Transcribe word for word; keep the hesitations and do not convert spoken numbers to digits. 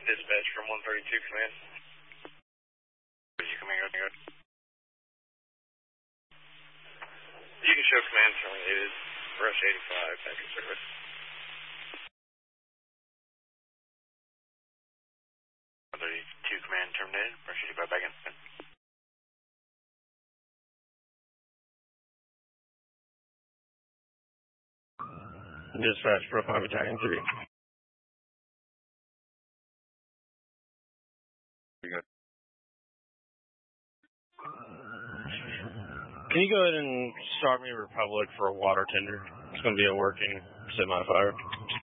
Dispatch from one thirty-two command. You come in, go, go. You can show command terminated. Rush eighty-five, back in service. one thirty-two command terminated. Rush eighty-five, back in. Dispatch, Pro five attacking three. Can you go ahead and start me Republic for a water tender? It's going to be a working semi-fire.